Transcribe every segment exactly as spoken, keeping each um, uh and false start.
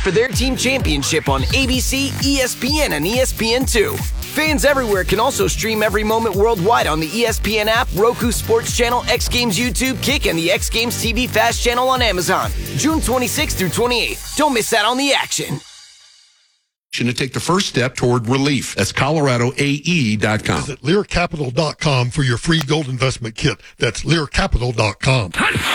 for their team championship on A B C, E S P N, and E S P N two. Fans everywhere can also stream every moment worldwide on the E S P N app, Roku Sports Channel, X Games YouTube, Kick, and the X Games T V Fast channel on Amazon. June twenty-sixth through twenty-eighth. Don't miss out on the action. To take the first step toward relief. That's Colorado A E dot com. Visit Lear Capital dot com for your free gold investment kit. That's Lear Capital dot com.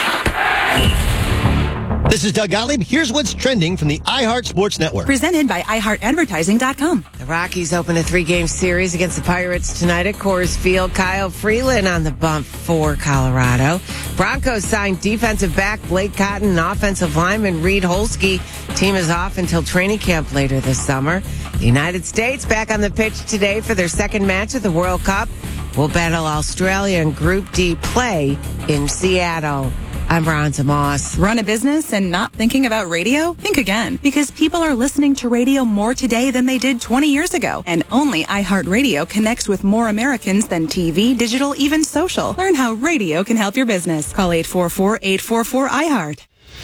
This is Doug Gottlieb. Here's what's trending from the iHeart Sports Network. Presented by i heart advertising dot com. The Rockies open a three-game series against the Pirates tonight at Coors Field. Kyle Freeland on the bump for Colorado. Broncos signed defensive back Blake Cotton and offensive lineman Reed Holsky. Team is off until training camp later this summer. The United States back on the pitch today for their second match of the World Cup. Will battle Australia in Group D play in Seattle. I'm Ronza Moss. Run a business and not thinking about radio? Think again, because people are listening to radio more today than they did twenty years ago. And only iHeartRadio connects with more Americans than T V, digital, even social. Learn how radio can help your business. Call eight four four, eight four four, I heart.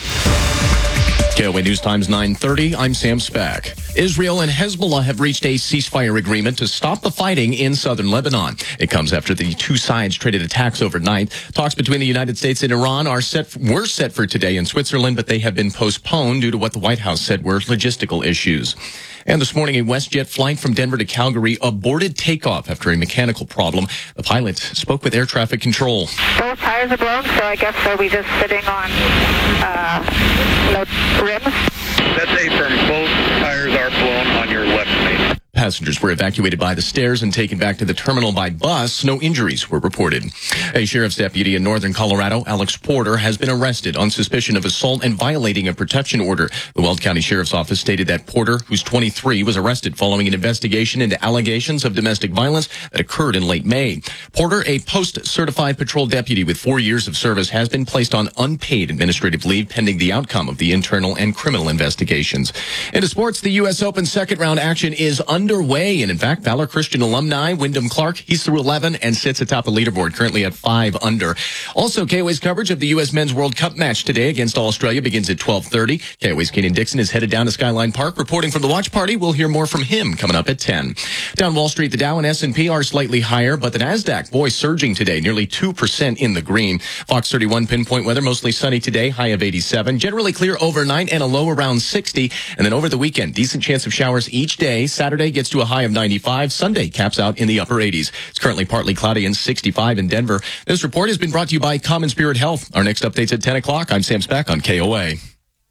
K O A News Times nine thirty, I'm Sam Spack. Israel and Hezbollah have reached a ceasefire agreement to stop the fighting in southern Lebanon. It comes after the two sides traded attacks overnight. Talks between the United States and Iran are set, were set for today in Switzerland, but they have been postponed due to what the White House said were logistical issues. And this morning, a WestJet flight from Denver to Calgary aborted takeoff after a mechanical problem. The pilot spoke with air traffic control. Both tires are blown, so I guess they'll be just sitting on uh, no rims. That's a firm. Both tires are blown on your left main. Passengers were evacuated by the stairs and taken back to the terminal by bus. No injuries were reported. A sheriff's deputy in northern Colorado, Alex Porter, has been arrested on suspicion of assault and violating a protection order. The Weld County Sheriff's Office stated that Porter, who's twenty-three, was arrested following an investigation into allegations of domestic violence that occurred in late May. Porter, a post-certified patrol deputy with four years of service, has been placed on unpaid administrative leave pending the outcome of the internal and criminal investigations. Into sports, the U S Open second round action is underway, and in fact, Valor Christian alumni Wyndham Clark, he's through eleven and sits atop the leaderboard, currently at five under. Also, K O A's coverage of the U S Men's World Cup match today against Australia begins at twelve thirty. K O A's Kenan Dixon is headed down to Skyline Park, reporting from the watch party. We'll hear more from him coming up at ten. Down Wall Street, the Dow and S and P are slightly higher, but the NASDAQ, boy, surging today, nearly two percent in the green. Fox thirty-one pinpoint weather, mostly sunny today, high of eighty-seven. Generally clear overnight and a low around sixty. And then over the weekend, decent chance of showers each day. Saturday gets to a high of ninety-five. Sunday caps out in the upper eighties. It's currently partly cloudy and sixty-five in Denver. This report has been brought to you by Common Spirit Health. Our next update's at ten o'clock. I'm Sam Spack on K O A.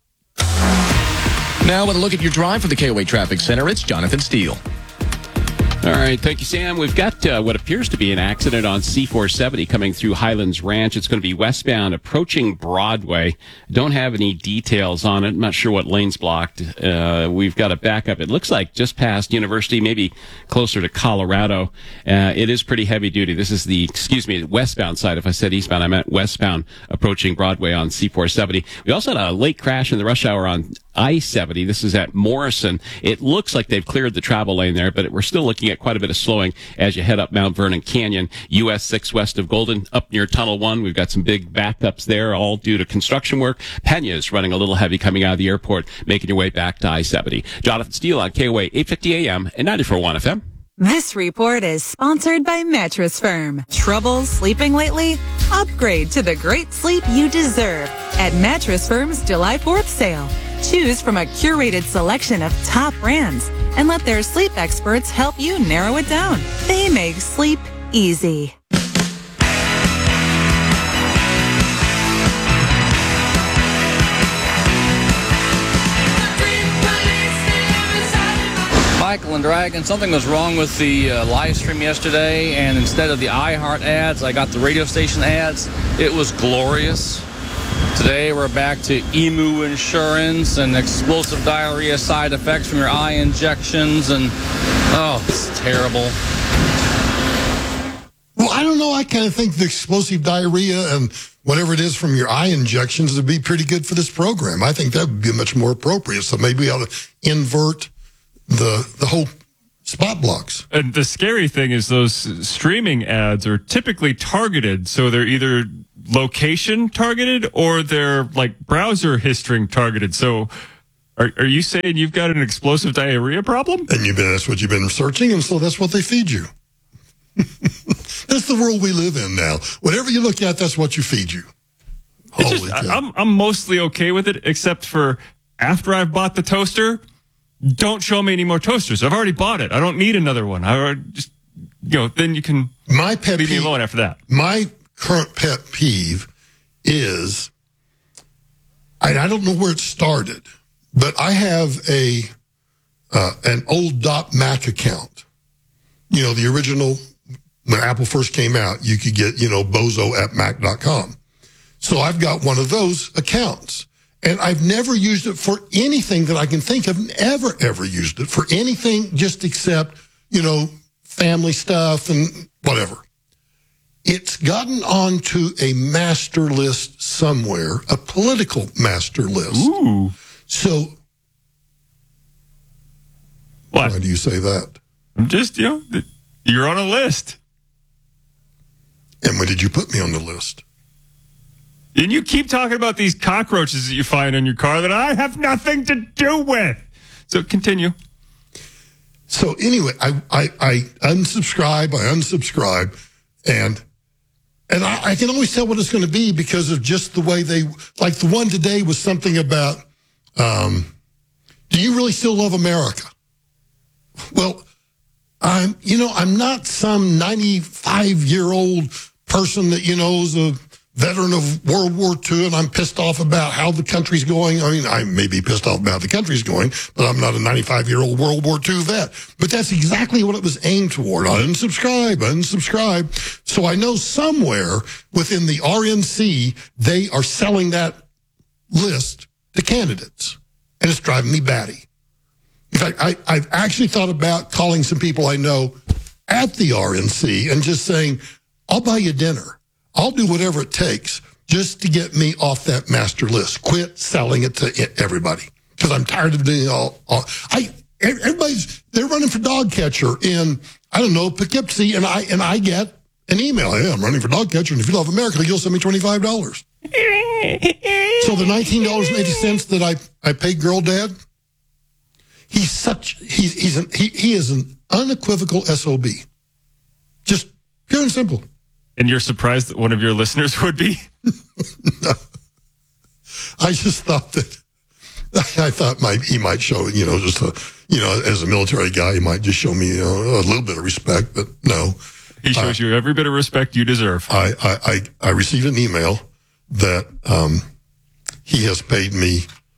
Now with a look at your drive for the K O A Traffic Center, it's Jonathan Steele. All right, thank you, Sam. We've got uh, what appears to be an accident on C four seventy coming through Highlands Ranch. It's going to be westbound approaching Broadway. Don't have any details on it. I'm not sure what lane's blocked. Uh, we've got a backup. It looks like just past University, maybe closer to Colorado. Uh, it is pretty heavy duty. This is the, excuse me, westbound side. If I said eastbound, I meant westbound approaching Broadway on C four seventy. We also had a late crash in the rush hour on I seventy. This is at Morrison. It looks like they've cleared the travel lane there, but we're still looking at quite a bit of slowing as you head up Mount Vernon Canyon. U S six west of Golden, up near Tunnel one. We've got some big backups there, all due to construction work. Pena's running a little heavy coming out of the airport, making your way back to I seventy. Jonathan Steele on K O A, eight fifty A M and ninety-four point one F M. This report is sponsored by Mattress Firm. Trouble sleeping lately? Upgrade to the great sleep you deserve at Mattress Firm's July fourth sale. Choose from a curated selection of top brands and let their sleep experts help you narrow it down. They make sleep easy. Michael and Dragon, something was wrong with the uh, live stream yesterday, and instead of the iHeart ads, I got the radio station ads. It was glorious. Today we're back to Emu Insurance and explosive diarrhea side effects from your eye injections, and oh, it's terrible. Well, I don't know. I kind of think the explosive diarrhea and whatever it is from your eye injections would be pretty good for this program. I think that would be much more appropriate. So maybe we ought to invert the the whole spot blocks. And the scary thing is those streaming ads are typically targeted, so they're either location targeted or they're like browser history targeted. So Are, are you saying you've got an explosive diarrhea problem? And you've been, that's what you've been researching, and so that's what they feed you. That's the world we live in now. Whatever you look at, that's what you feed you. It's just, I'm, I'm mostly okay with it, except for after I've bought the toaster, don't show me any more toasters. I've already bought it. I don't need another one. I already just, you know, then you can my pet leave peeve, me alone after that. My current pet peeve is, I, I don't know where it started, but I have a uh, an old .Mac account. You know, the original, when Apple first came out, you could get, you know, bozo at mac dot com. So I've got one of those accounts. And I've never used it for anything that I can think of, ever, ever used it for anything just except, you know, family stuff and whatever. It's gotten onto a master list somewhere, a political master list. Ooh. So, what? Why do you say that? I'm just, you know, you're on a list. And when did you put me on the list? And you keep talking about these cockroaches that you find in your car that I have nothing to do with. So continue. So anyway, I, I, I unsubscribe, I unsubscribe, and and I, I can always tell what it's going to be because of just the way they, like the one today was something about, um, do you really still love America? Well, I'm, you know, I'm not some ninety-five-year-old person that, you know, is a veteran of World War Two, and I'm pissed off about how the country's going. I mean, I may be pissed off about how the country's going, but I'm not a ninety-five-year-old World War Two vet. But that's exactly what it was aimed toward. Unsubscribe, unsubscribe. So I know somewhere within the R N C, they are selling that list to candidates, and it's driving me batty. In fact, I, I've actually thought about calling some people I know at the R N C and just saying, I'll buy you dinner. I'll do whatever it takes just to get me off that master list. Quit selling it to everybody because I'm tired of doing all, all. I everybody's they're running for dog catcher in I don't know Poughkeepsie, and I and I get an email. Hey, I'm running for dog catcher, and if you love America, you'll send me twenty-five dollars. So the nineteen dollars and eighty cents that I I pay Girl Dad, he's such he's he's an, he he is an unequivocal S O B, just pure and simple. And you're surprised that one of your listeners would be? No. I just thought that, I thought might he might show, you know, just a, you know, as a military guy, he might just show me, you know, a little bit of respect, but no. He shows uh, you every bit of respect you deserve. I, I, I, I received an email that um, he has paid me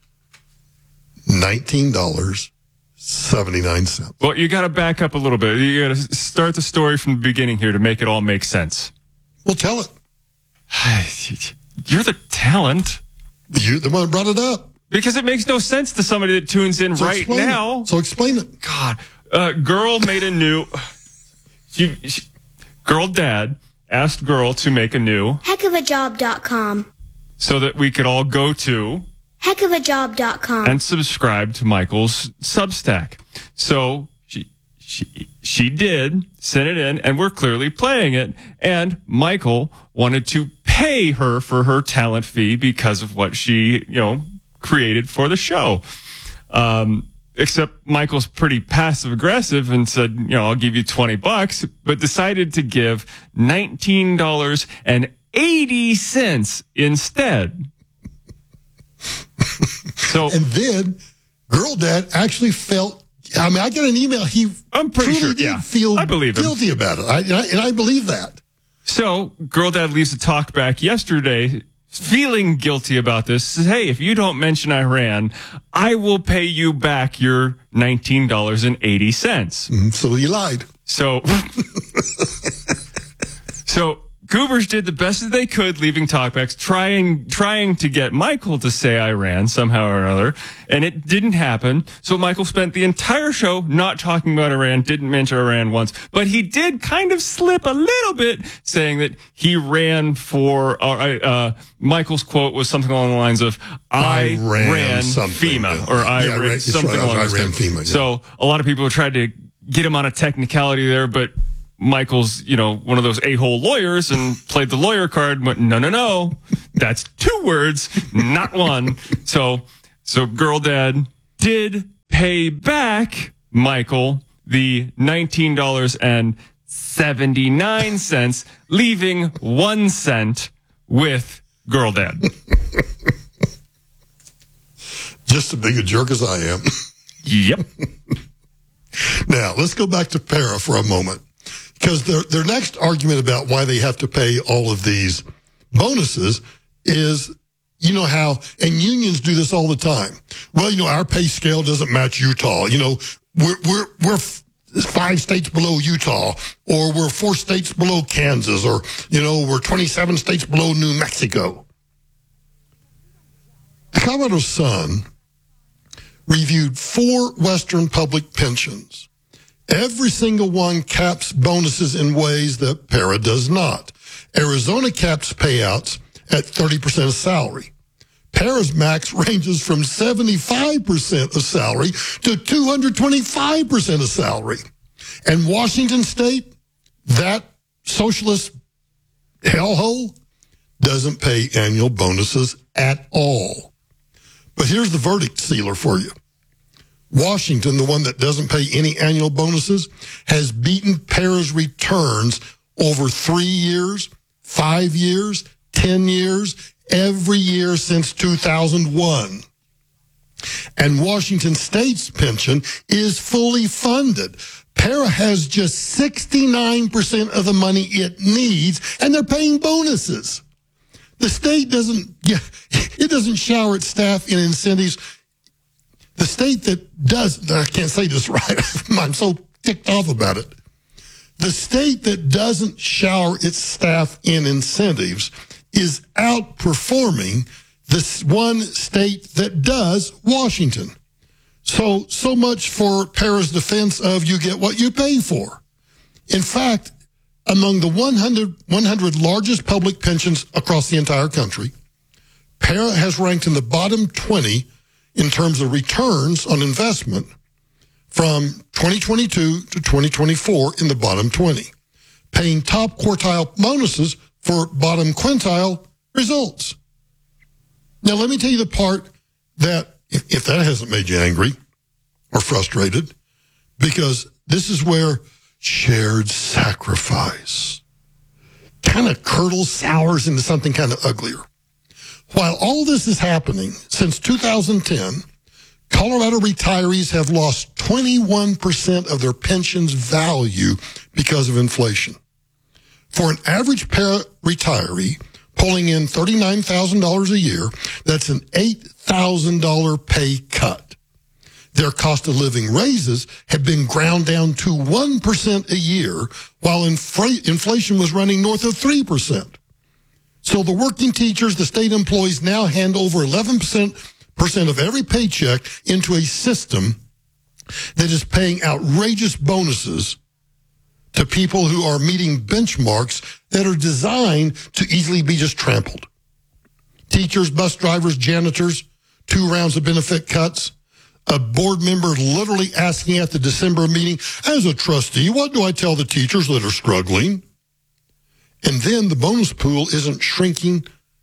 nineteen dollars and seventy-nine cents. Well, you got to back up a little bit. You got to start the story from the beginning here to make it all make sense. Well, tell it. You're the talent. You're the one that brought it up. Because it makes no sense to somebody that tunes in so right now. It. So explain it. God, uh, girl made a new. She, she, girl dad asked girl to make a new. heck of a job dot com. So that we could all go to. heck of a job dot com. And subscribe to Michael's Substack. So she she she did send it in, and we're clearly playing it. And Michael wanted to pay her for her talent fee because of what she, you know, created for the show. Um, except Michael's pretty passive aggressive and said, you know, I'll give you twenty bucks, but decided to give nineteen dollars and eighty cents instead. So, and then Girl Dad actually felt, I mean, I got an email. He I'm pretty sure, did yeah. feel I believe guilty him. about it. I, and, I, and I believe that. So, Girl Dad leaves a talk back yesterday, feeling guilty about this. Says, hey, if you don't mention Iran, I will pay you back your nineteen dollars and eighty cents. Mm, so he lied. So, so Goobers did the best that they could, leaving talkbacks, trying trying to get Michael to say Iran somehow or another, and it didn't happen. So Michael spent the entire show not talking about Iran, didn't mention Iran once, but he did kind of slip a little bit, saying that he ran for, uh, uh, Michael's quote was something along the lines of, I, I ran, ran FEMA, or I yeah, ran right, something right, along I those ran lines. FEMA, yeah. So a lot of people tried to get him on a technicality there, but Michael's, you know, one of those a-hole lawyers and played the lawyer card and went, no, no, no, that's two words, not one. So, so Girl Dad did pay back Michael the nineteen dollars and seventy-nine cents, leaving one cent with Girl Dad. Just as big a jerk as I am. Yep. Now, let's go back to Para for a moment. Because their, their next argument about why they have to pay all of these bonuses is, you know how, and unions do this all the time. Well, you know, our pay scale doesn't match Utah. You know, we're, we're, we're five states below Utah, or we're four states below Kansas, or, you know, we're twenty-seven states below New Mexico. The Colorado Sun reviewed four Western public pensions. Every single one caps bonuses in ways that Para does not. Arizona caps payouts at thirty percent of salary. Para's max ranges from seventy-five percent of salary to two hundred twenty-five percent of salary. And Washington State, that socialist hellhole, doesn't pay annual bonuses at all. But here's the verdict sealer for you. Washington, the one that doesn't pay any annual bonuses, has beaten Para's returns over three years, five years, ten years, every year since two thousand one. And Washington State's pension is fully funded. Para has just sixty-nine percent of the money it needs, and they're paying bonuses. The state doesn't, it doesn't shower its staff in incentives. The state that does, I can't say this right, I'm so ticked off about it. The state that doesn't shower its staff in incentives is outperforming this one state that does, Washington. So, so much for Para's defense of you get what you pay for. In fact, among the one hundred, one hundred largest public pensions across the entire country, Para has ranked in the bottom twenty in terms of returns on investment from twenty twenty-two to twenty twenty-four in the bottom twenty, paying top quartile bonuses for bottom quintile results. Now, let me tell you the part that, if, if that hasn't made you angry or frustrated, because this is where shared sacrifice kind of curdles, sours into something kind of uglier. While all this is happening, since two thousand ten, Colorado retirees have lost twenty-one percent of their pension's value because of inflation. For an average Para retiree pulling in thirty-nine thousand dollars a year, that's an eight thousand dollars pay cut. Their cost of living raises have been ground down to one percent a year, while infl- inflation was running north of three percent. So the working teachers, the state employees now hand over eleven percent of every paycheck into a system that is paying outrageous bonuses to people who are meeting benchmarks that are designed to easily be just trampled. Teachers, bus drivers, janitors, two rounds of benefit cuts, a board member literally asking at the December meeting, as a trustee, what do I tell the teachers that are struggling? And then the bonus pool isn't shrinking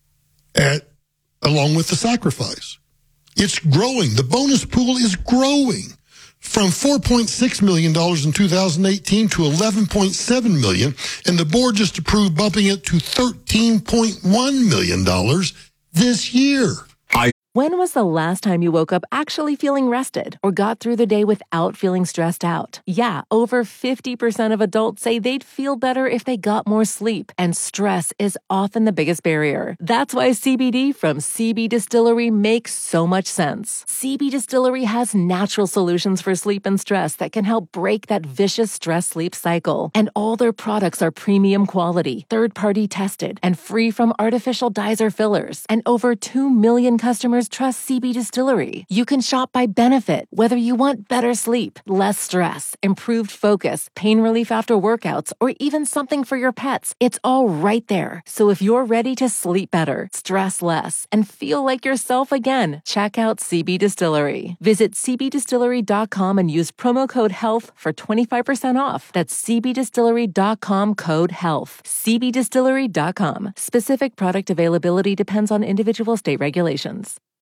at along with the sacrifice. It's growing. The bonus pool is growing from four point six million dollars in two thousand eighteen to eleven point seven million dollars, and the board just approved bumping it to thirteen point one million dollars this year. When was the last time you woke up actually feeling rested or got through the day without feeling stressed out? Yeah, over fifty percent of adults say they'd feel better if they got more sleep, and stress is often the biggest barrier. That's why C B D from C B Distillery makes so much sense. C B Distillery has natural solutions for sleep and stress that can help break that vicious stress-sleep cycle. And all their products are premium quality, third-party tested, and free from artificial dyes or fillers. And over two million customers trust C B Distillery. You can shop by benefit, whether you want better sleep, less stress, improved focus, pain relief after workouts, or even something for your pets. It's all right there. So if you're ready to sleep better, stress less, and feel like yourself again, check out C B Distillery. Visit c b distillery dot com and use promo code HEALTH for twenty-five percent off. That's c b distillery dot com code HEALTH. c b distillery dot com. Specific product availability depends on individual state regulations.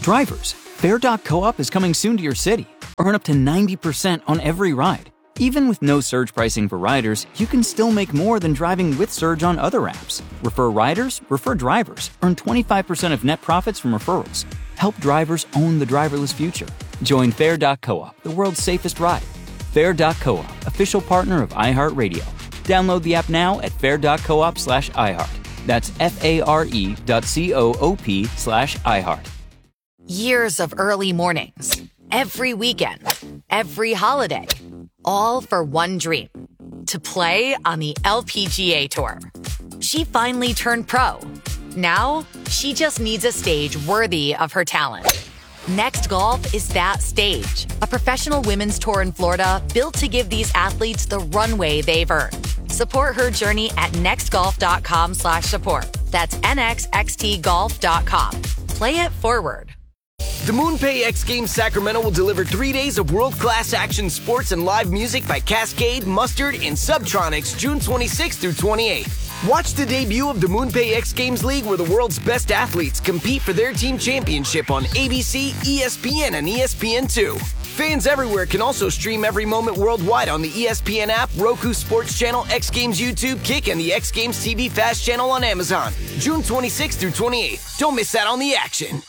Drivers, Fare dot coop is coming soon to your city. Earn up to ninety percent on every ride. Even with no surge pricing for riders, you can still make more than driving with Surge on other apps. Refer riders, refer drivers. Earn twenty-five percent of net profits from referrals. Help drivers own the driverless future. Join Fare dot coop, the world's safest ride. Fare dot coop, official partner of iHeartRadio. Download the app now at fare dot coop slash iHeart. That's F-A-R-E dot C-O-O-P slash iHeart. Years of early mornings, every weekend, every holiday, all for one dream, to play on the L P G A Tour. She finally turned pro. Now, she just needs a stage worthy of her talent. Next Golf is that stage, a professional women's tour in Florida built to give these athletes the runway they've earned. Support her journey at nextgolf.com slash support. That's N X X T golf dot com. Play it forward. The MoonPay X Games Sacramento will deliver three days of world-class action sports and live music by Cascade, Mustard, and Subtronics June twenty-sixth through twenty-eighth. Watch the debut of the MoonPay X Games League where the world's best athletes compete for their team championship on A B C, E S P N, and E S P N two. Fans everywhere can also stream every moment worldwide on the E S P N app, Roku Sports Channel, X Games YouTube, Kick, and the X Games T V Fast Channel on Amazon. June twenty-sixth through twenty-eighth. Don't miss out on the action.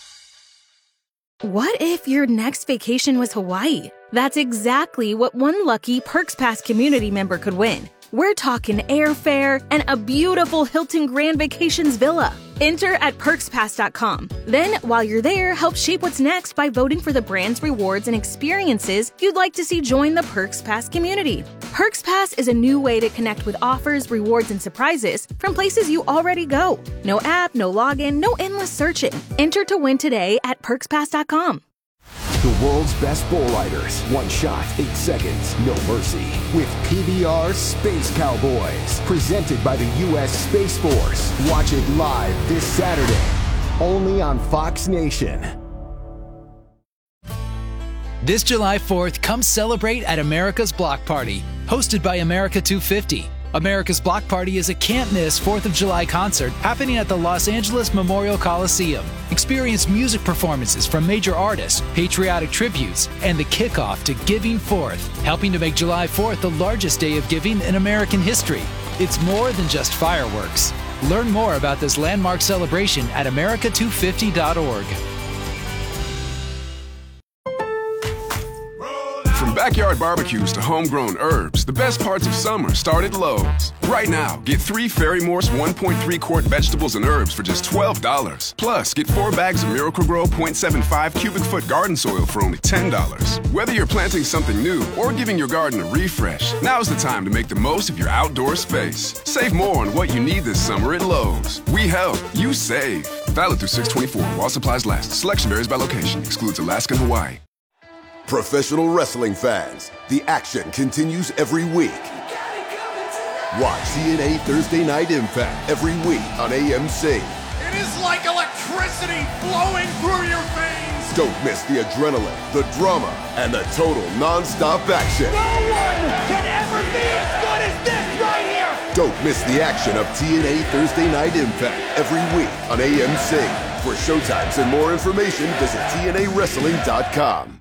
What if your next vacation was Hawaii? That's exactly what one lucky Perks Pass community member could win. We're talking airfare and a beautiful Hilton Grand Vacations villa. Enter at perks pass dot com. Then, while you're there, help shape what's next by voting for the brand's rewards and experiences you'd like to see join the Perks Pass community. Perks Pass is a new way to connect with offers, rewards, and surprises from places you already go. No app, no login, no endless searching. Enter to win today at perks pass dot com. The world's best bull riders. One shot, eight seconds, no mercy. With P B R Space Cowboys. Presented by the U S Space Force. Watch it live this Saturday. Only on Fox Nation. This July fourth, come celebrate at America's Block Party. Hosted by America two fifty. America's Block Party is a can't-miss fourth of July concert happening at the Los Angeles Memorial Coliseum. Experience music performances from major artists, patriotic tributes, and the kickoff to Giving Fourth, helping to make July fourth the largest day of giving in American history. It's more than just fireworks. Learn more about this landmark celebration at america two fifty dot org. From backyard barbecues to homegrown herbs, the best parts of summer start at Lowe's. Right now, get three Fairy Morse one point three quart vegetables and herbs for just twelve dollars. Plus, get four bags of Miracle-Gro point seven five cubic foot garden soil for only ten dollars. Whether you're planting something new or giving your garden a refresh, now's the time to make the most of your outdoor space. Save more on what you need this summer at Lowe's. We help, you save. Valid through six twenty-four while supplies last. Selection varies by location. Excludes Alaska and Hawaii. Professional wrestling fans, the action continues every week. Watch T N A Thursday Night Impact every week on A M C. It is like electricity flowing through your veins. Don't miss the adrenaline, the drama, and the total non-stop action. No one can ever be as good as this right here. Don't miss the action of T N A Thursday Night Impact every week on A M C. For showtimes and more information, visit T N A wrestling dot com.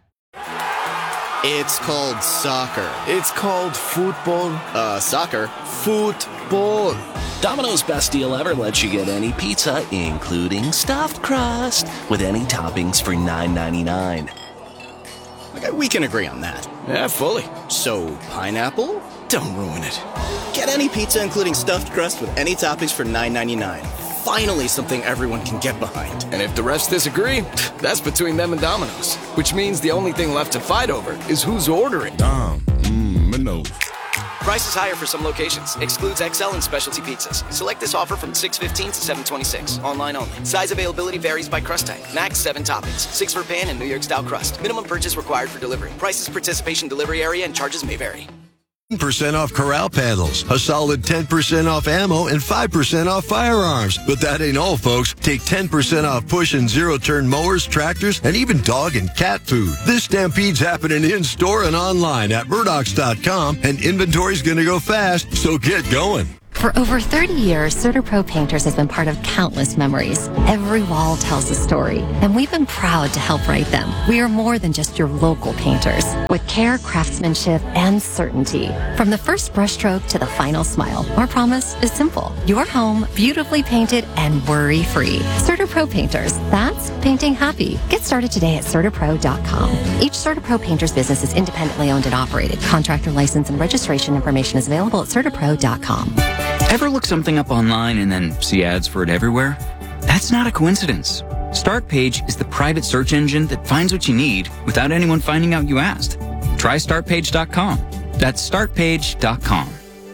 It's called soccer. It's called football. Uh, soccer. Football. Domino's best deal ever lets you get any pizza, including stuffed crust, with any toppings for nine ninety-nine. Okay, we can agree on that. Yeah, fully. So, pineapple? Don't ruin it. Get any pizza, including stuffed crust, with any toppings for nine ninety-nine. Finally, something everyone can get behind. And if the rest disagree, that's between them and Domino's. Which means the only thing left to fight over is who's ordering. Dom, mmm, Minos. Price is higher for some locations. Excludes X L and specialty pizzas. Select this offer from six fifteen to seven twenty-six. Online only. Size availability varies by crust type. Max seven toppings. Six for pan and New York style crust. Minimum purchase required for delivery. Prices, participation, delivery area, and charges may vary. ten percent off Corral panels, a solid ten percent off ammo, and five percent off firearms. But that ain't all, folks. Take ten percent off push and zero-turn mowers, tractors, and even dog and cat food. This Stampede's happening in-store and online at Murdochs dot com, and inventory's going to go fast, so get going. For over thirty years, CertaPro Painters has been part of countless memories. Every wall tells a story, and we've been proud to help write them. We are more than just your local painters, with care, craftsmanship, and certainty. From the first brushstroke to the final smile, our promise is simple. Your home, beautifully painted and worry-free. CertaPro Painters, that's painting happy. Get started today at CertaPro dot com. Each CertaPro Painters business is independently owned and operated. Contractor license and registration information is available at CertaPro dot com. Ever look something up online and then see ads for it everywhere? That's not a coincidence. StartPage is the private search engine that finds what you need without anyone finding out you asked. Try Start Page dot com. That's Start Page dot com.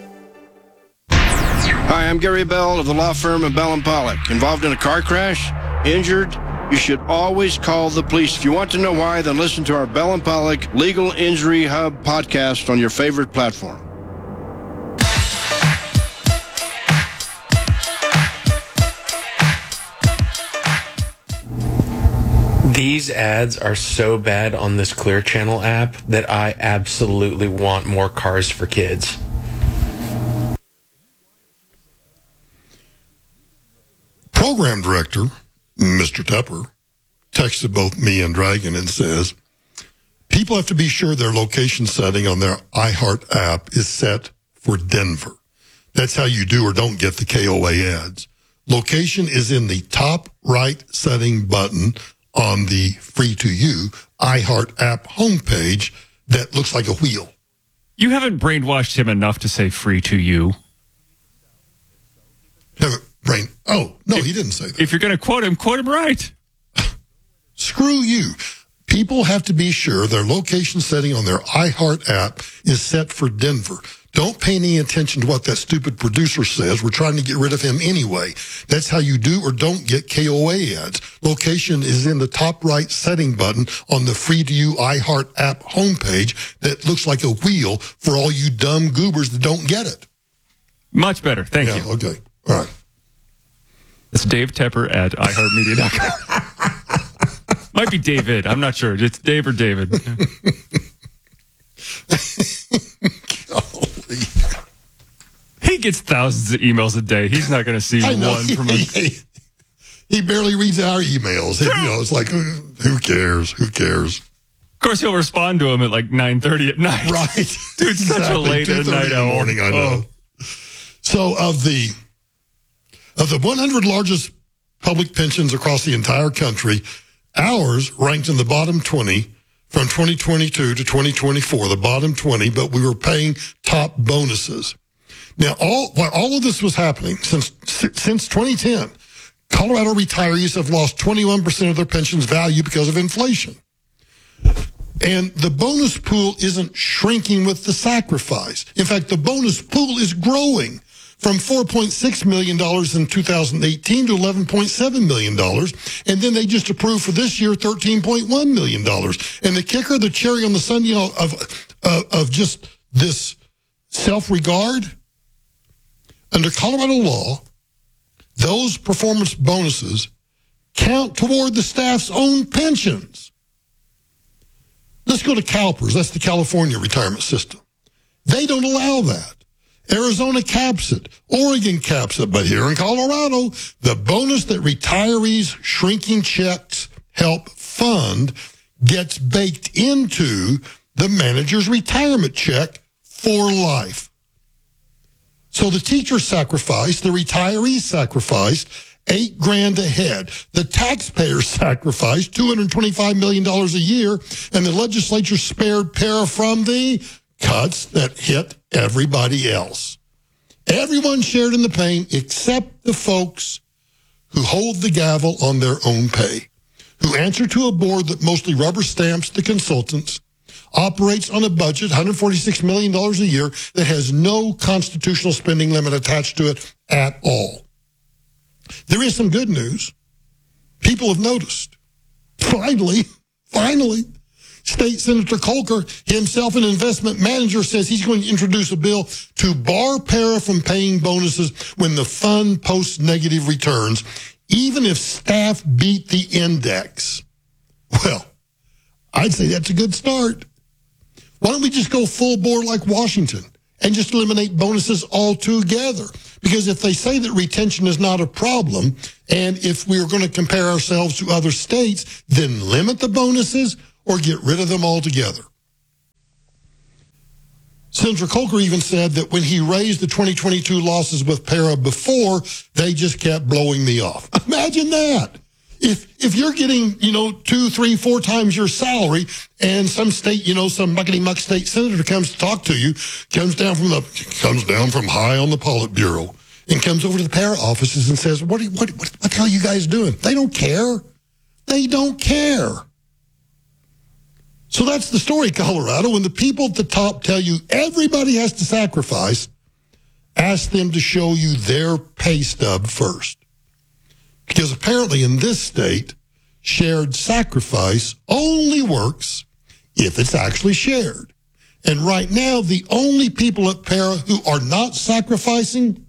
Hi, I'm Gary Bell of the law firm of Bell and Pollock. Involved in a car crash? Injured? You should always call the police. If you want to know why, then listen to our Bell and Pollock Legal Injury Hub podcast on your favorite platform. These ads are so bad on this Clear Channel app that I absolutely want more Cars for Kids. Program director, Mister Tepper, texted both me and Dragon and says, people have to be sure their location setting on their iHeart app is set for Denver. That's how you do or don't get the K O A ads. Location is in the top right setting button on the free to you iHeart app homepage that looks like a wheel. You haven't brainwashed him enough to say free to you. Haven't brain. Oh, no, if, he didn't say that. If you're going to quote him, quote him right. Screw you. People have to be sure their location setting on their iHeart app is set for Denver. Don't pay any attention to what that stupid producer says. We're trying to get rid of him anyway. That's how you do or don't get K O A ads. Location is in the top right setting button on the free-to-you iHeart app homepage that looks like a wheel for all you dumb goobers that don't get it. Much better. Thank yeah, you. Okay. All right. It's Dave Tepper at i heart media dot com. Might be David. I'm not sure. It's Dave or David. He gets thousands of emails a day. He's not going to see one from a... He, he barely reads our emails. You know, it's like, who cares? Who cares? Of course, he'll respond to him at like nine thirty at night. Right. Dude, exactly. Such a late at night in the morning, I know. Oh. So of the of the one hundred largest public pensions across the entire country, ours ranked in the bottom twenty from twenty twenty-two to twenty twenty-four, the bottom twenty, but we were paying top bonuses. Now, all while all of this was happening, since since twenty ten, Colorado retirees have lost twenty-one percent of their pension's value because of inflation. And the bonus pool isn't shrinking with the sacrifice. In fact, the bonus pool is growing from four point six million dollars in two thousand eighteen to eleven point seven million dollars. And then they just approved for this year thirteen point one million dollars. And the kicker, the cherry on the sundae of, of, of just this self-regard, under Colorado law, those performance bonuses count toward the staff's own pensions. Let's go to CalPERS. That's the California retirement system. They don't allow that. Arizona caps it. Oregon caps it. But here in Colorado, the bonus that retirees' shrinking checks help fund gets baked into the manager's retirement check for life. So the teacher sacrificed, the retirees sacrificed eight grand a head. The taxpayers sacrificed two hundred twenty-five million dollars a year, and the legislature spared para from the cuts that hit everybody else. Everyone shared in the pain except the folks who hold the gavel on their own pay, who answer to a board that mostly rubber stamps the consultants, operates on a budget, one hundred forty-six million dollars a year, that has no constitutional spending limit attached to it at all. There is some good news. People have noticed. Finally, finally, State Senator Kolker, himself an investment manager, says he's going to introduce a bill to bar para from paying bonuses when the fund posts negative returns, even if staff beat the index. Well, I'd say that's a good start. Why don't we just go full bore like Washington and just eliminate bonuses altogether? Because if they say that retention is not a problem, and if we're going to compare ourselves to other states, then limit the bonuses or get rid of them altogether. Senator Kolker even said that when he raised the twenty twenty-two losses with Para before, they just kept blowing me off. Imagine that. If if you're getting, you know, two, three, four times your salary, and some state, you know, some muckety muck state senator comes to talk to you, comes down from the comes down from high on the Politburo, and comes over to the Para offices and says, "What are, what what what the hell are you guys doing?" They don't care. They don't care. So that's the story, Colorado. When the people at the top tell you everybody has to sacrifice, ask them to show you their pay stub first. Because apparently in this state, shared sacrifice only works if it's actually shared. And right now, the only people at Para who are not sacrificing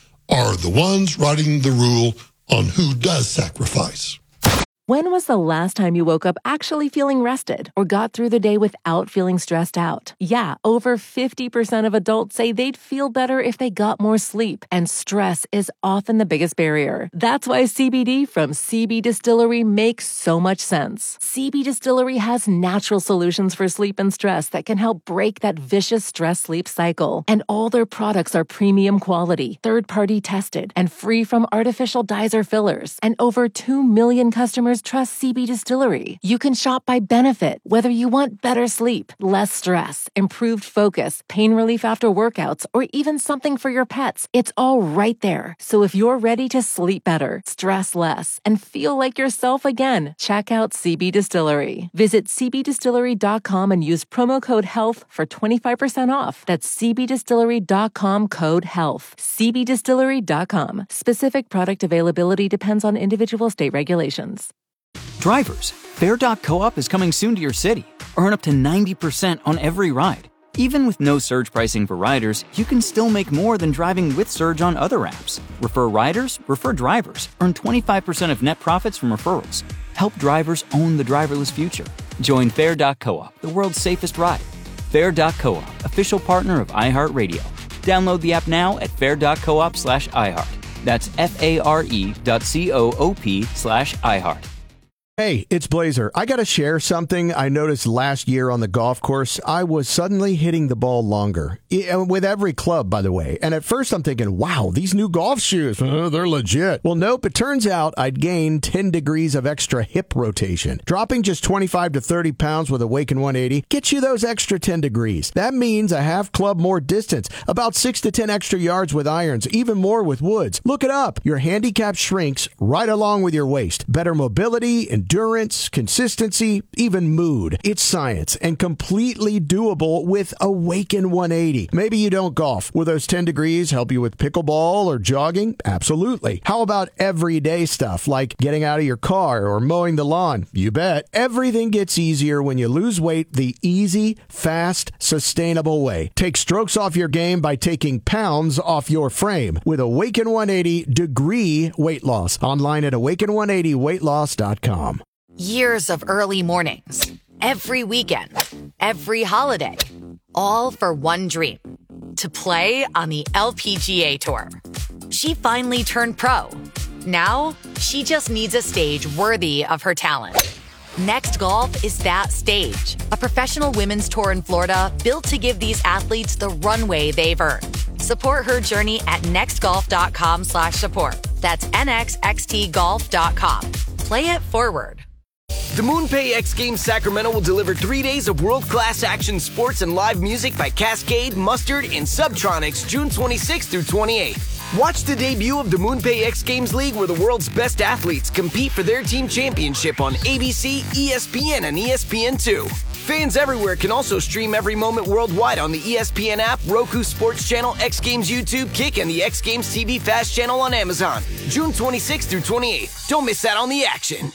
are the ones writing the rule on who does sacrifice. When was the last time you woke up actually feeling rested or got through the day without feeling stressed out? Yeah, over fifty percent of adults say they'd feel better if they got more sleep, and stress is often the biggest barrier. That's why C B D from C B Distillery makes so much sense. C B Distillery has natural solutions for sleep and stress that can help break that vicious stress-sleep cycle. And all their products are premium quality, third-party tested, and free from artificial dyes or fillers. And over two million customers trust C B Distillery. You can shop by benefit, whether you want better sleep, less stress, improved focus, pain relief after workouts, or even something for your pets. It's all right there. So if you're ready to sleep better, stress less, and feel like yourself again, check out C B Distillery. Visit c b distillery dot com and use promo code HEALTH for twenty-five percent off. That's c b distillery dot com code HEALTH. c b distillery dot com. Specific product availability depends on individual state regulations. Drivers, Fair dot coop is coming soon to your city. Earn up to ninety percent on every ride. Even with no surge pricing for riders, you can still make more than driving with Surge on other apps. Refer riders, refer drivers. Earn twenty-five percent of net profits from referrals. Help drivers own the driverless future. Join Fair dot coop, the world's safest ride. Fair dot coop, official partner of iHeartRadio. Download the app now at fair dot coop slash iHeart. That's F-A-R-E dot C-O-O-P slash iHeart. Hey, it's Blazer. I got to share something I noticed last year on the golf course. I was suddenly hitting the ball longer, with every club, by the way. And at first I'm thinking, wow, these new golf shoes, uh, they're legit. Well, nope, it turns out I'd gained ten degrees of extra hip rotation. Dropping just twenty-five to thirty pounds with Awaken one eighty gets you those extra ten degrees. That means a half club more distance, about six to ten extra yards with irons, even more with woods. Look it up. Your handicap shrinks right along with your waist. Better mobility and endurance, consistency, even mood. It's science and completely doable with Awaken one eighty. Maybe you don't golf. Will those ten degrees help you with pickleball or jogging? Absolutely. How about everyday stuff like getting out of your car or mowing the lawn? You bet. Everything gets easier when you lose weight the easy, fast, sustainable way. Take strokes off your game by taking pounds off your frame with Awaken one eighty Degree Weight Loss. Online at awaken one eighty weight loss dot com. Years of early mornings, every weekend, every holiday, all for one dream, to play on the L P G A Tour. She finally turned pro. Now, she just needs a stage worthy of her talent. Next Golf is that stage, a professional women's tour in Florida built to give these athletes the runway they've earned. Support her journey at nextgolf.com slash support. That's N X X T golf dot com. Play it forward. The MoonPay X Games Sacramento will deliver three days of world-class action sports and live music by Cascade, Mustard, and Subtronics June twenty-sixth through twenty-eighth. Watch the debut of the MoonPay X Games League where the world's best athletes compete for their team championship on A B C, E S P N, and E S P N two. Fans everywhere can also stream every moment worldwide on the E S P N app, Roku Sports Channel, X Games YouTube, Kick, and the X Games T V Fast channel on Amazon. June twenty-sixth through twenty-eighth. Don't miss out on the action.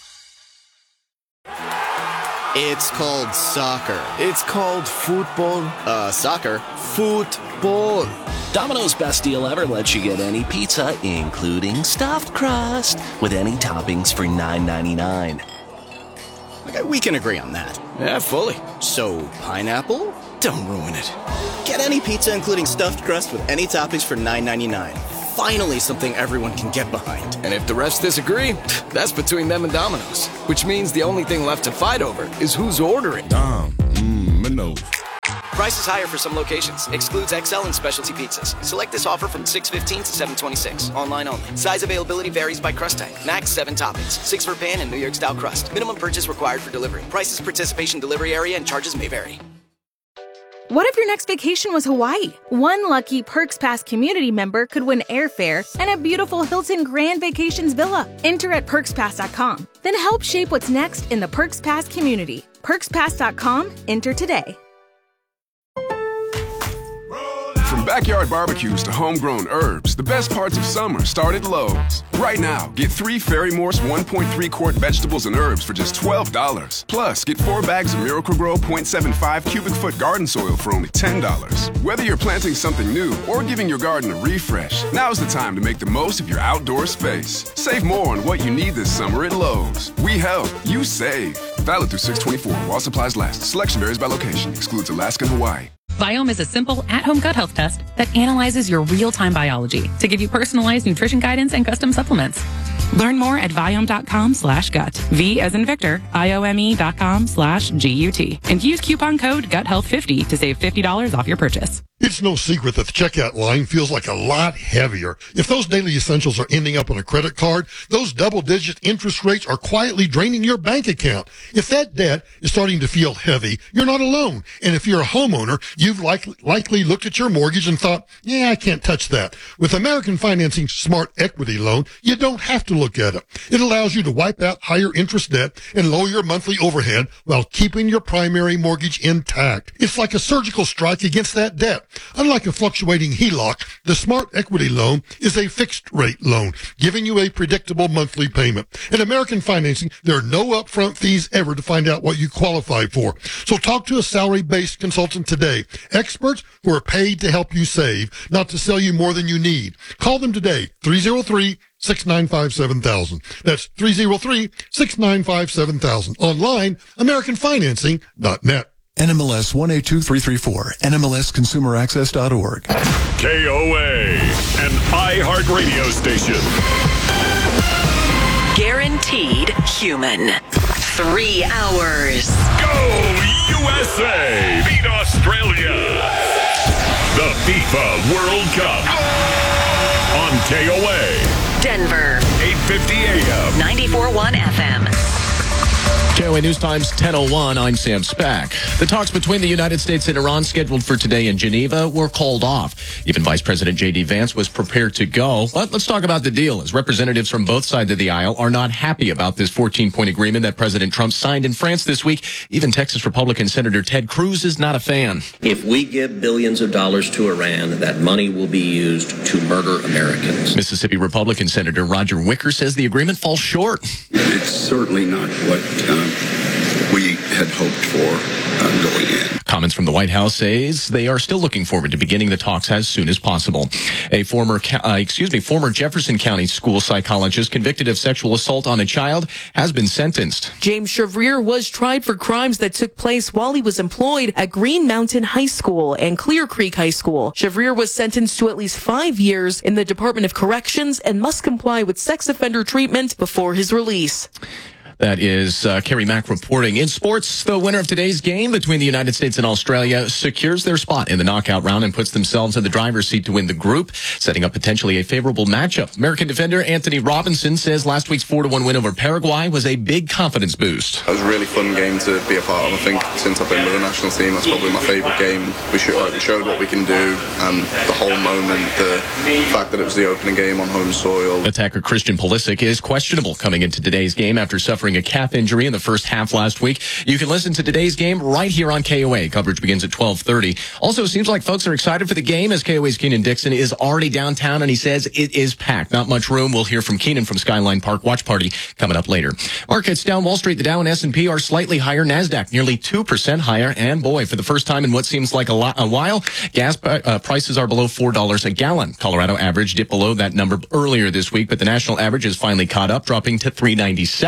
It's called soccer. It's called football. Uh, soccer. Football. Domino's best deal ever lets you get any pizza, including stuffed crust, with any toppings for nine ninety-nine. Okay, we can agree on that. Yeah, fully. So, pineapple? Don't ruin it. Get any pizza, including stuffed crust, with any toppings for nine ninety-nine. Finally something everyone can get behind. And if the refs disagree, that's between them and Domino's. Which means the only thing left to fight over is who's ordering. Dom, mmm, no. Price is higher for some locations. Excludes X L and specialty pizzas. Select this offer from six fifteen to seven twenty-six. Online only. Size availability varies by crust type. Max seven toppings. Six for pan and New York style crust. Minimum purchase required for delivery. Prices, participation, delivery area, and charges may vary. What if your next vacation was Hawaii? One lucky Perks Pass community member could win airfare and a beautiful Hilton Grand Vacations villa. Enter at perks pass dot com. Then help shape what's next in the Perks Pass community. perks pass dot com. Enter today. From backyard barbecues to homegrown herbs, the best parts of summer start at Lowe's. Right now, get three Ferry Morse one point three quart vegetables and herbs for just twelve dollars. Plus, get four bags of Miracle-Gro point seven five cubic foot garden soil for only ten dollars. Whether you're planting something new or giving your garden a refresh, now's the time to make the most of your outdoor space. Save more on what you need this summer at Lowe's. We help, you save. Valid through six twenty-four while supplies last. Selection varies by location. Excludes Alaska and Hawaii. Viome is a simple, at-home gut health test that analyzes your real-time biology to give you personalized nutrition guidance and custom supplements. Learn more at Viome.com slash gut. V as in Victor, I-O-M-E dot com slash G-U-T. And use coupon code gut health fifty to save fifty dollars off your purchase. It's no secret that the checkout line feels like a lot heavier. If those daily essentials are ending up on a credit card, those double-digit interest rates are quietly draining your bank account. If that debt is starting to feel heavy, you're not alone. And if you're a homeowner, you've likely, likely looked at your mortgage and thought, yeah, I can't touch that. With American Financing's Smart Equity Loan, you don't have to look at it. It allows you to wipe out higher interest debt and lower your monthly overhead while keeping your primary mortgage intact. It's like a surgical strike against that debt. Unlike a fluctuating H E L O C, the Smart Equity Loan is a fixed-rate loan, giving you a predictable monthly payment. In American Financing, there are no upfront fees ever to find out what you qualify for. So talk to a salary-based consultant today. Experts who are paid to help you save, not to sell you more than you need. Call them today, three oh three, six nine five, seven thousand. That's three oh three, six nine five, seven thousand. Online, american financing dot net. N M L S one eight two three three four, N M L S consumer access dot org. K O A, an iHeart radio station. Guaranteed human. Three hours. Go U S A! Beat Australia! The FIFA World Cup. On K O A. Denver. eight fifty A M. ninety-four point one F M. K O A News Times ten oh one, I'm Sam Spack. The talks between the United States and Iran scheduled for today in Geneva were called off. Even Vice President J D Vance was prepared to go. But let's talk about the deal, as representatives from both sides of the aisle are not happy about this fourteen-point agreement that President Trump signed in France this week. Even Texas Republican Senator Ted Cruz is not a fan. If we give billions of dollars to Iran, that money will be used to murder Americans. Mississippi Republican Senator Roger Wicker says the agreement falls short. It's certainly not what um, we had hoped for uh, going in. Comments from the White House says they are still looking forward to beginning the talks as soon as possible. A former, uh, excuse me, former Jefferson County school psychologist convicted of sexual assault on a child has been sentenced. James Chevrier was tried for crimes that took place while he was employed at Green Mountain High School and Clear Creek High School. Chevrier was sentenced to at least five years in the Department of Corrections and must comply with sex offender treatment before his release. That is uh, Kerry Mack reporting. In sports, the winner of today's game between the United States and Australia secures their spot in the knockout round and puts themselves in the driver's seat to win the group, setting up potentially a favorable matchup. American defender Anthony Robinson says last week's four to one win over Paraguay was a big confidence boost. It was a really fun game to be a part of. I think since I've been with the national team, that's probably my favourite game. We showed what we can do, and the whole moment, the fact that it was the opening game on home soil. Attacker Christian Pulisic is questionable coming into today's game after suffering a calf injury in the first half last week. You can listen to today's game right here on K O A. Coverage begins at twelve thirty. Also, seems like folks are excited for the game as K O A's Keenan Dixon is already downtown and he says it is packed. Not much room. We'll hear from Keenan from Skyline Park Watch Party coming up later. Markets down Wall Street. The Dow and S and P are slightly higher. NASDAQ nearly two percent higher. And boy, for the first time in what seems like a, lot, a while, gas uh, prices are below four dollars a gallon. Colorado average dipped below that number earlier this week, but the national average is finally caught up, dropping to three ninety-seven. What a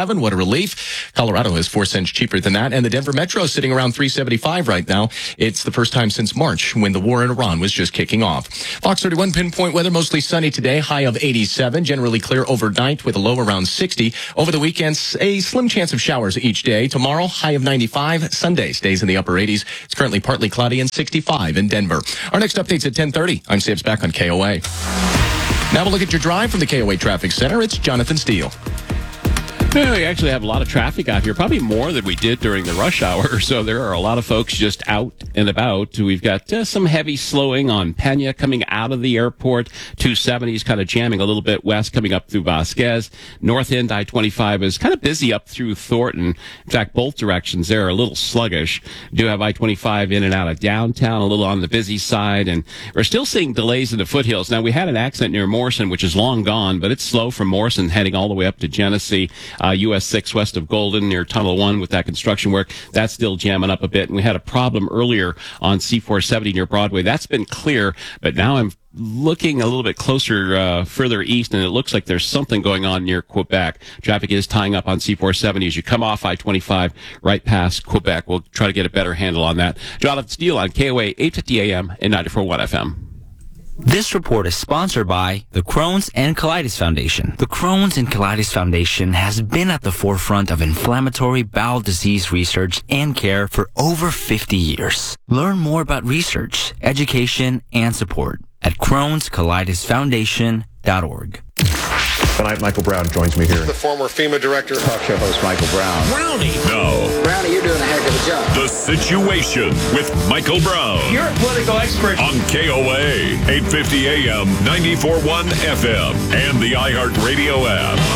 relief. Colorado is four cents cheaper than that. And the Denver Metro is sitting around three seventy-five right now. It's the first time since March when the war in Iran was just kicking off. Fox thirty-one pinpoint weather, mostly sunny today, high of eighty-seven, generally clear overnight with a low around sixty. Over the weekends, a slim chance of showers each day. Tomorrow, high of ninety-five. Sunday stays in the upper eighties. It's currently partly cloudy and sixty-five in Denver. Our next update's at ten thirty. I'm Sibs back on K O A. Now we'll look at your drive from the K O A Traffic Center. It's Jonathan Steele. Yeah, we actually have a lot of traffic out here, probably more than we did during the rush hour. So there are a lot of folks just out and about. We've got uh, some heavy slowing on Pena coming out of the airport. two seventy is kind of jamming a little bit west coming up through Vasquez. North end I twenty-five is kind of busy up through Thornton. In fact, both directions there are a little sluggish. We do have I twenty-five in and out of downtown, a little on the busy side. And we're still seeing delays in the foothills. Now, we had an accident near Morrison, which is long gone, but it's slow from Morrison heading all the way up to Genesee. Uh, U S six west of Golden near Tunnel one with that construction work. That's still jamming up a bit. And we had a problem earlier on C four seventy near Broadway. That's been clear, but now I'm looking a little bit closer, uh, further east, and it looks like there's something going on near Quebec. Traffic is tying up on C four seventy as you come off I twenty-five right past Quebec. We'll try to get a better handle on that. Jonathan Steele on K O A eight fifty A M and ninety-four point one F M. This report is sponsored by the Crohn's and Colitis Foundation. The Crohn's and Colitis Foundation has been at the forefront of inflammatory bowel disease research and care for over fifty years. Learn more about research, education, and support at crohns colitis foundation dot org. Tonight, Michael Brown joins me here. The former FEMA director, talk show host Michael Brown. Brownie. No. Brownie, you're doing a heck of a job. The Situation with Michael Brown. You're a political expert. On K O A, eight fifty A M, ninety-four point one F M, and the iHeartRadio app.